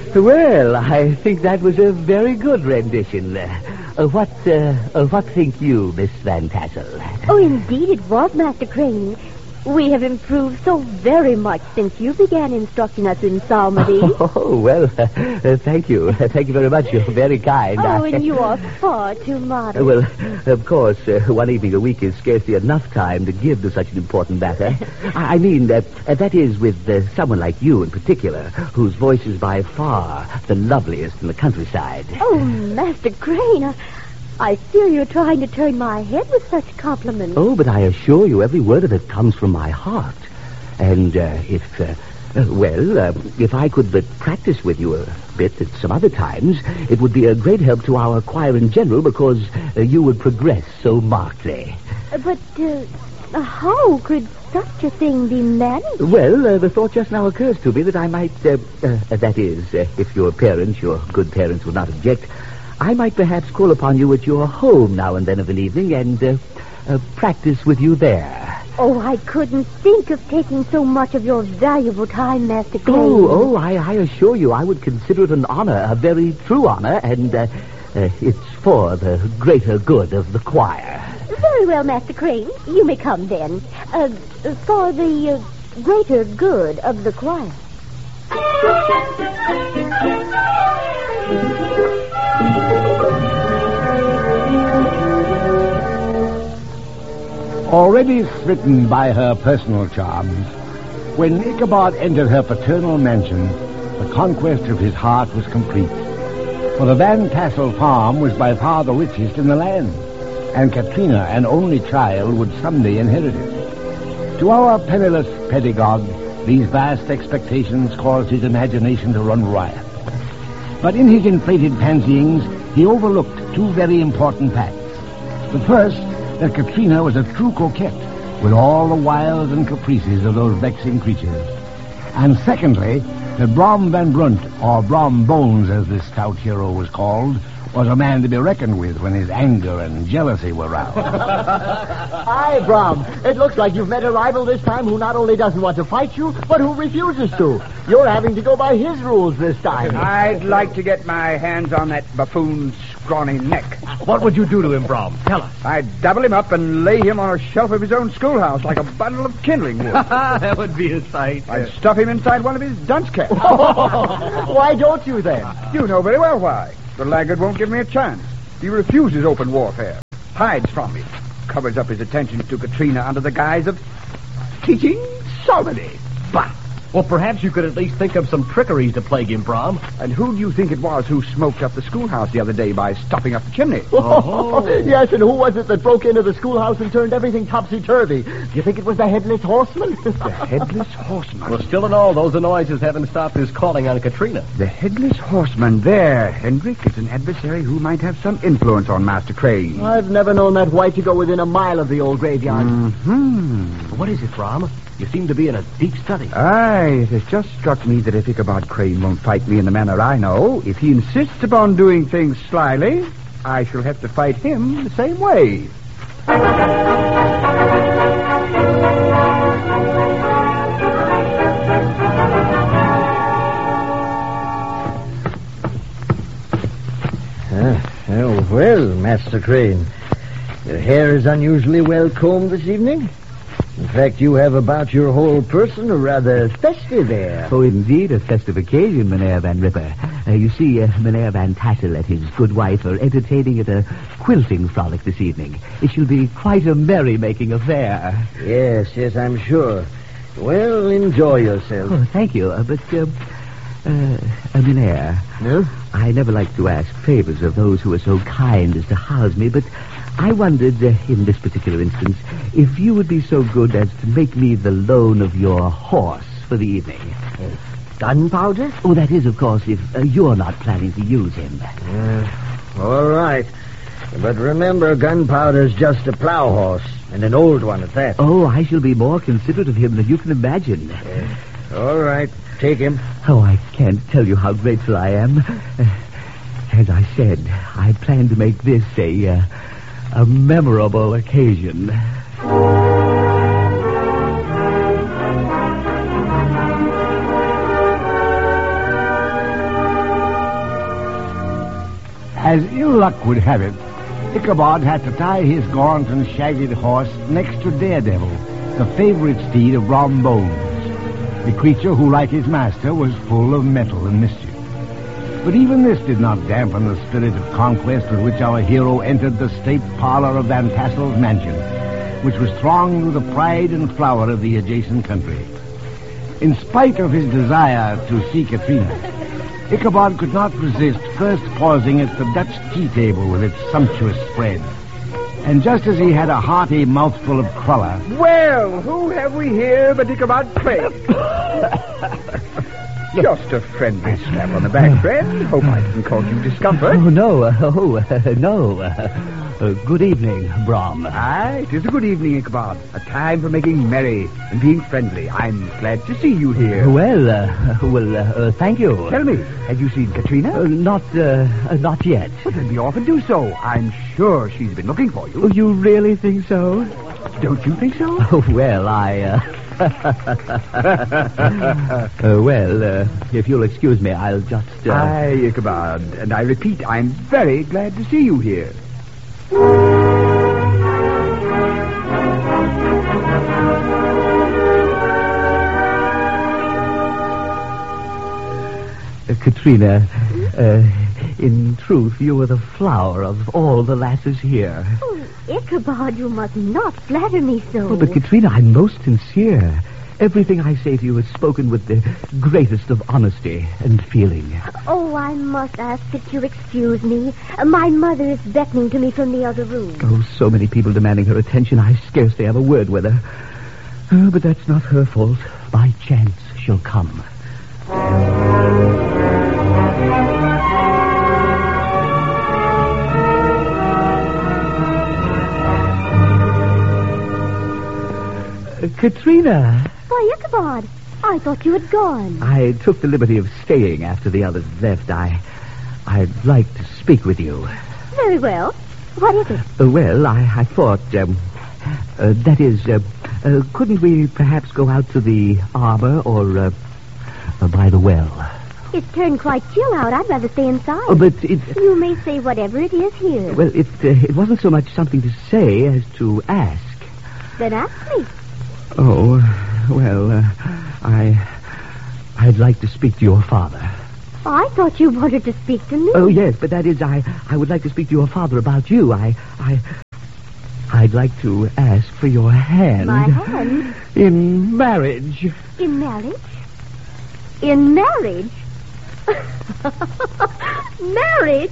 Well, I think that was a very good rendition. What think you, Miss Van Tassel? Oh, indeed it was, Master Crane. We have improved so very much since you began instructing us in psalmody. Oh, well, thank you. Thank you very much. You're very kind. Oh, and you are far too modest. Well, of course, one evening a week is scarcely enough time to give to such an important matter. I mean, that is with someone like you in particular, whose voice is by far the loveliest in the countryside. Oh, Master Crane, I fear you're trying to turn my head with such compliments. Oh, but I assure you every word of it comes from my heart. And if I could but practice with you a bit at some other times, it would be a great help to our choir in general because you would progress so markedly. But how could such a thing be managed? Well, the thought just now occurs to me that I might, that is, if your good parents would not object, I might perhaps call upon you at your home now and then of an evening and practice with you there. Oh, I couldn't think of taking so much of your valuable time, Master Crane. Oh, I assure you I would consider it an honor, a very true honor, and it's for the greater good of the choir. Very well, Master Crane. You may come then. For the greater good of the choir. Already smitten by her personal charms, when Ichabod entered her paternal mansion, the conquest of his heart was complete. For the Van Tassel farm was by far the richest in the land, and Katrina, an only child, would someday inherit it. To our penniless pedagogue, these vast expectations caused his imagination to run riot. But in his inflated fancyings, he overlooked two very important facts. The first, that Katrina was a true coquette, with all the wiles and caprices of those vexing creatures. And secondly, that Brom Van Brunt, or Brom Bones as this stout hero was called, was a man to be reckoned with when his anger and jealousy were roused. Hi, Brom. It looks like you've met a rival this time who not only doesn't want to fight you, but who refuses to. You're having to go by his rules this time. I'd like to get my hands on that buffoon's scrawny neck. What would you do to him, Brom? Tell us. I'd double him up and lay him on a shelf of his own schoolhouse like a bundle of kindling wood. That would be a sight. I'd stuff him inside one of his dunce caps. Why don't you, then? You know very well why. The laggard won't give me a chance. He refuses open warfare. Hides from me. Covers up his attentions to Katrina under the guise of teaching psalmody. Bah! Well, perhaps you could at least think of some trickeries to plague him, Brom. And who do you think it was who smoked up the schoolhouse the other day by stopping up the chimney? Oh. Yes, and who was it that broke into the schoolhouse and turned everything topsy-turvy? Do you think it was the Headless Horseman? The Headless Horseman. Well, still in all, those annoyances haven't stopped his calling on Katrina. The Headless Horseman there, Hendrik, is an adversary who might have some influence on Master Crane. I've never known that white to go within a mile of the old graveyard. Mm-hmm. What is it, Brom? You seem to be in a deep study. Aye, it has just struck me that if Ichabod Crane won't fight me in the manner I know, if he insists upon doing things slyly, I shall have to fight him the same way. Well, Master Crane, your hair is unusually well combed this evening. In fact, you have about your whole person a rather festive air. Oh, indeed, a festive occasion, Mynheer Van Ripper. You see, Mynheer Van Tassel and his good wife are entertaining at a quilting frolic this evening. It shall be quite a merry-making affair. Yes, I'm sure. Well, enjoy yourself. Oh, thank you. Mynheer, No? I never like to ask favors of those who are so kind as to house me, but I wondered, in this particular instance, if you would be so good as to make me the loan of your horse for the evening. Gunpowder? Oh, that is, of course, if you're not planning to use him. All right. But remember, Gunpowder's just a plow horse, and an old one at that. Oh, I shall be more considerate of him than you can imagine. All right, take him. Oh, I can't tell you how grateful I am. As I said, I plan to make this a memorable occasion. As ill luck would have it, Ichabod had to tie his gaunt and shaggy horse next to Daredevil, the favorite steed of Brom Bones, the creature who, like his master, was full of mettle and mischief. But even this did not dampen the spirit of conquest with which our hero entered the state parlor of Van Tassel's mansion, which was thronged with the pride and flower of the adjacent country. In spite of his desire to see Katrina, Ichabod could not resist first pausing at the Dutch tea table with its sumptuous spread. And just as he had a hearty mouthful of cruller... Well, who have we here but Ichabod Crane? Just a friendly slap on the back, friend. Hope I didn't cause you discomfort. Oh, no. No. Good evening, Brom. Aye, it is a good evening, Ichabod. A time for making merry and being friendly. I'm glad to see you here. Well, thank you. Tell me, have you seen Katrina? Not yet. Well, then be off and do so. I'm sure she's been looking for you. Oh, you really think so? Don't you think so? Oh, well, if you'll excuse me, I'll just... Aye, Ichabod, and I repeat, I'm very glad to see you here. Katrina, in truth, you are the flower of all the lasses here. Oh, Ichabod, you must not flatter me so. Oh, but Katrina, I'm most sincere. Everything I say to you is spoken with the greatest of honesty and feeling. Oh, I must ask that you excuse me. My mother is beckoning to me from the other room. Oh, so many people demanding her attention, I scarcely have a word with her. Oh, but that's not her fault. By chance, she'll come. Katrina! Why, Ichabod, I thought you had gone. I took the liberty of staying after the others left. I'd like to speak with you. Very well. What is it? I thought, that is, couldn't we perhaps go out to the arbor or by the well? It's turned quite chill out. I'd rather stay inside. Oh, but it... You may say whatever it is here. Well, it wasn't so much something to say as to ask. Then ask me. Oh, well, I'd like to speak to your father. I thought you wanted to speak to me. Oh, yes, but that is, I would like to speak to your father about you. I'd like to ask for your hand. My hand? In marriage. In marriage? In marriage? Marriage?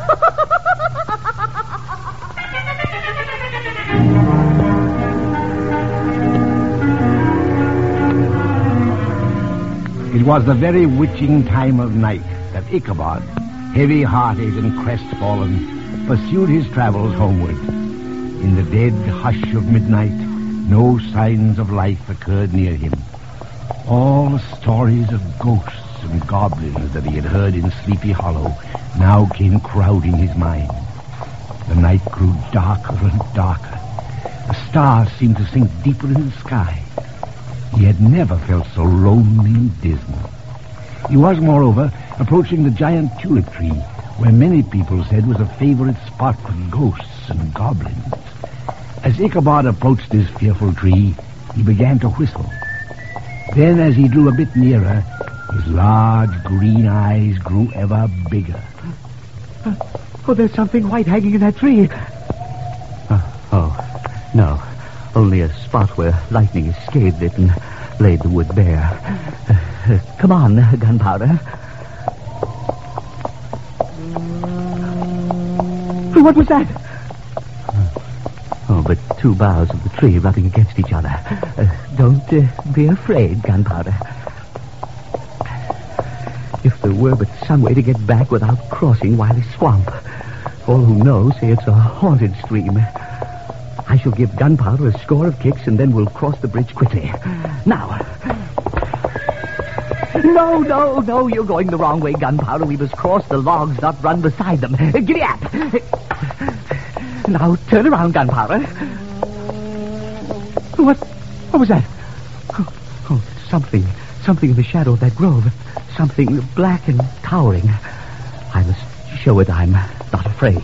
It was the very witching time of night that Ichabod, heavy-hearted and crestfallen, pursued his travels homeward. In the dead hush of midnight, no signs of life occurred near him. All the stories of ghosts and goblins that he had heard in Sleepy Hollow now came crowding his mind. The night grew darker and darker. The stars seemed to sink deeper in the sky. He had never felt so lonely and dismal. He was, moreover, approaching the giant tulip tree, where many people said was a favorite spot for ghosts and goblins. As Ichabod approached this fearful tree, he began to whistle. Then, as he drew a bit nearer, his large green eyes grew ever bigger. Oh, there's something white hanging in that tree. No. Only a spot where lightning scathed it and laid the wood bare. Come on, Gunpowder. What was that? Oh, but two boughs of the tree rubbing against each other. Don't be afraid, Gunpowder. If there were but some way to get back without crossing Wiley Swamp. All who know say it's a haunted stream. I shall give Gunpowder a score of kicks, and then we'll cross the bridge quickly. Now. No, you're going the wrong way, Gunpowder. We must cross the logs, not run beside them. Giddy up! Now, turn around, Gunpowder. What was that? Oh, something in the shadow of that grove. Something black and towering. I must show it I'm not afraid.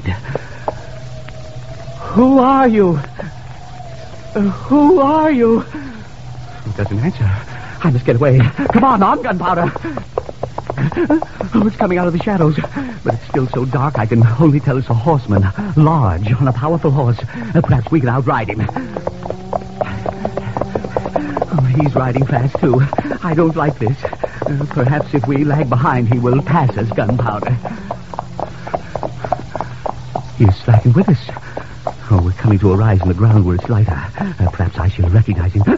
Who are you? Who are you? He doesn't answer. I must get away. Come on, Gunpowder. Oh, it's coming out of the shadows. But it's still so dark I can only tell it's a horseman, large, on a powerful horse. Perhaps we can outride him. Oh, he's riding fast, too. I don't like this. Perhaps if we lag behind, he will pass us, Gunpowder. He's slacking with us. Oh, we're coming to a rise in the ground where it's lighter. Perhaps I shall recognize him.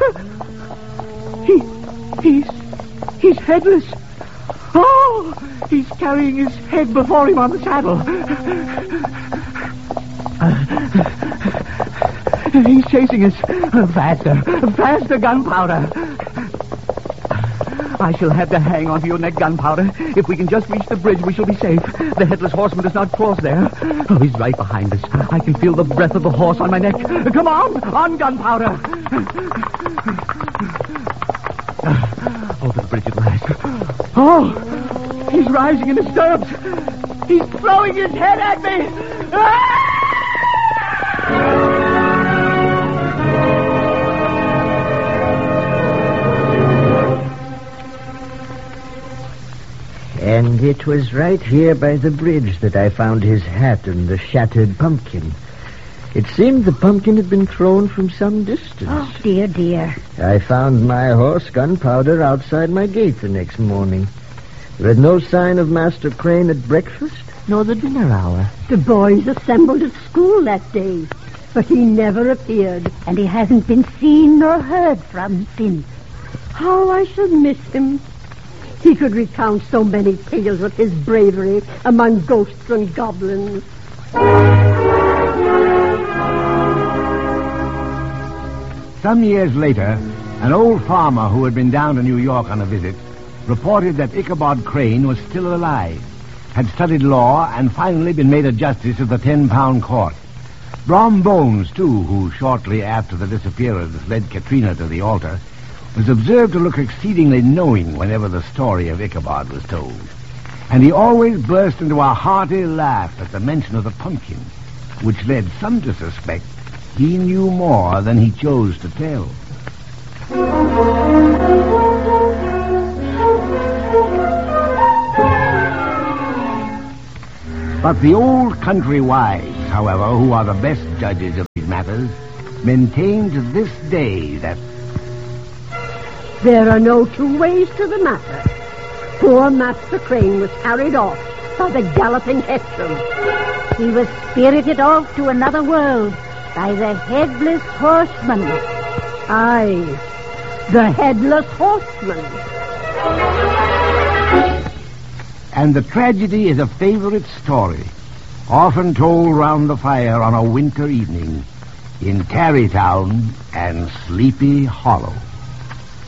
He's headless. Oh, he's carrying his head before him on the saddle. He's chasing us. Faster, Gunpowder. I shall have to hang onto your neck, Gunpowder. If we can just reach the bridge, we shall be safe. The headless horseman does not cross there. Oh, he's right behind us. I can feel the breath of the horse on my neck. Come on, Gunpowder. Over the bridge at last. Oh, he's rising in his stirrups. He's throwing his head at me. And it was right here by the bridge that I found his hat and the shattered pumpkin. It seemed the pumpkin had been thrown from some distance. Oh, dear, dear. I found my horse, Gunpowder, outside my gate the next morning. There had no sign of Master Crane at breakfast, nor the dinner hour. The boys assembled at school that day, but he never appeared. And he hasn't been seen nor heard from since. How I shall miss him. He could recount so many tales of his bravery among ghosts and goblins. Some years later, an old farmer who had been down to New York on a visit reported that Ichabod Crane was still alive, had studied law, and finally been made a justice of the 10-pound court. Brom Bones, too, who shortly after the disappearance led Katrina to the altar, was observed to look exceedingly knowing whenever the story of Ichabod was told. And he always burst into a hearty laugh at the mention of the pumpkin, which led some to suspect he knew more than he chose to tell. But the old country wives, however, who are the best judges of these matters, maintain to this day that there are no two ways to the matter. Poor Master Crane was carried off by the galloping headstone. He was spirited off to another world by the headless horseman. Aye, the headless horseman. And the tragedy is a favorite story, often told round the fire on a winter evening in Tarrytown and Sleepy Hollow.